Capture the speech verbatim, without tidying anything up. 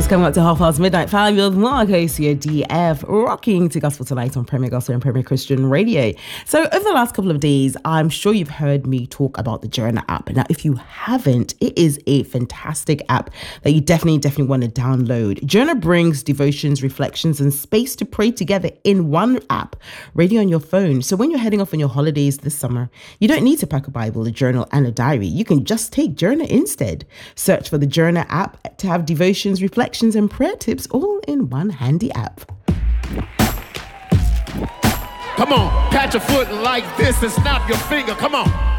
It's coming up to half past midnight. Five with Mark Osia D F, rocking to Gospel Tonight on Premier Gospel and Premier Christian Radio. So over the last couple of days, I'm sure you've heard me talk about the Journal app. Now, if you haven't, it is a fantastic app that you definitely, definitely want to download. Journal brings devotions, reflections, and space to pray together in one app, ready on your phone. So when you're heading off on your holidays this summer, you don't need to pack a Bible, a journal, and a diary. You can just take Journal instead. Search for the Journal app to have devotions, reflections, and prayer tips all in one handy app. Come on, catch a foot like this and snap your finger. Come on.